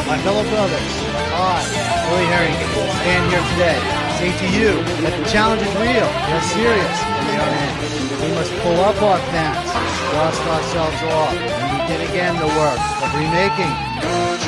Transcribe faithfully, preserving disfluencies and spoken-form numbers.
My fellow brothers, I, Willie Harrington, stand here today saying to you that the challenge is real, we are serious, and we are in. We must pull up our pants, dust ourselves off, and begin again the work of remaking